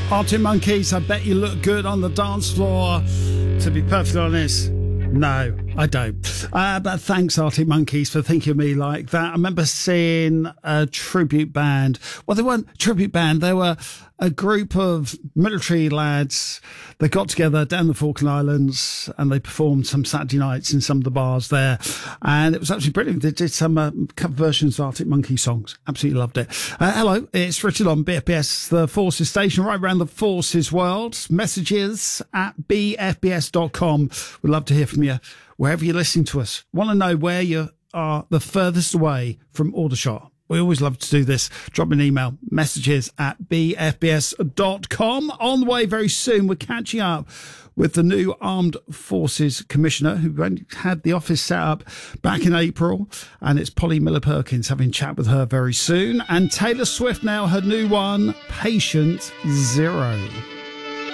Arctic Monkeys, I bet you look good on the dance floor. To be perfectly honest, no, I don't. But thanks, Arctic Monkeys, for thinking of me like that. I remember seeing a tribute band. Well, they weren't a tribute band. They were a group of military lads that got together down the Falkland Islands and they performed some Saturday nights in some of the bars there. And it was absolutely brilliant. They did some cover versions of Arctic Monkey songs. Absolutely loved it. Hello, it's Richard on BFBS, the Forces station, right around the Forces world. Messages at bfbs.com. We'd love to hear from you wherever you're listening to us. Want to know where you are the furthest away from Aldershot? We always love to do this. Drop me an email, messages at bfbs.com. On the way very soon, we're catching up with the new Armed Forces Commissioner, who had the office set up back in April. And it's Polly Miller-Perkins, having a chat with her very soon. And Taylor Swift now, her new one, Patient Zero.